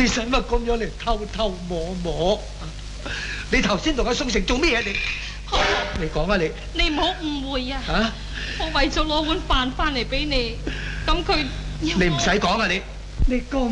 你使乜咁樣嚟偷偷摸摸？你頭先同阿宋成做咩嘢？ 婆婆， 你講啊你！ 你唔好誤會啊！ 啊！ 我為咗攞碗飯翻嚟俾你，咁佢你唔使講啊你！你咁